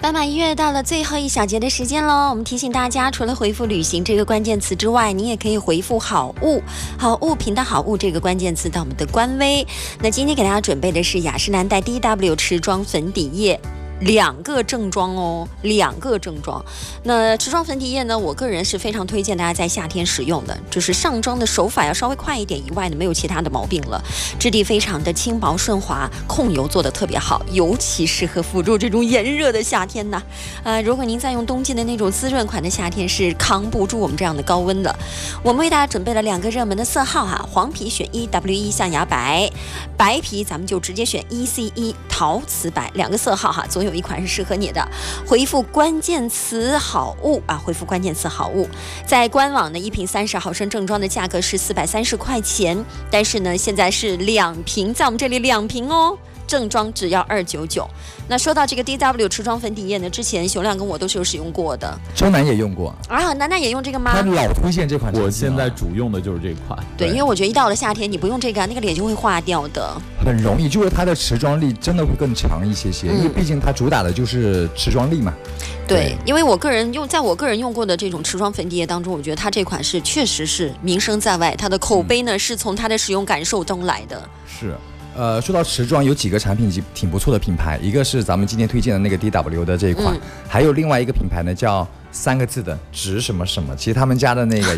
斑马音乐到了最后一小节的时间喽，我们提醒大家，除了回复旅行这个关键词之外，你也可以回复好物、好物品的好物这个关键词到我们的官微。那今天给大家准备的是雅诗兰黛 DW 持妆粉底液。2个正装哦，2个正装。那持妆粉底液呢，我个人是非常推荐大家在夏天使用的，就是上妆的手法要稍微快一点以外呢，没有其他的毛病了。质地非常的轻薄顺滑，控油做得特别好，尤其适合辅助这种炎热的夏天呢。如果您在用冬季的那种滋润款的夏天，是扛不住我们这样的高温的。我们为大家准备了2个热门的色号哈，黄皮选1W1象牙白，白皮咱们就直接选1C1陶瓷白，2个色号哈，总有一款是适合你的。回复关键词好物啊，回复关键词好物，在官网的1瓶30毫升正装的价格是430块钱，但是呢，现在是2瓶，在我们这里2瓶哦。正装只要299。那说到这个 DW 持妆粉底液呢，之前熊亮跟我都是有使用过的， 周南也用过啊，楠楠也用这个吗？ 他老推荐这款， 我现在主用的就是这款。 对，因为我觉得一到了夏天，你不用这个，那个脸就会化掉的， 很容易，就是它的持妆力真的会更强一些，因为毕竟它主打的就是持妆力嘛。 对，因为在我个人用过的这种持妆粉底液当中，我觉得它这款是确实是名声在外，它的口碑呢是从它的使用感受中来的。 是。说到持妆，有几个产品挺不错的品牌，一个是咱们今天推荐的那个 DW 的这一款，还有另外一个品牌呢叫3个字的直什么什么，其实他们家的那个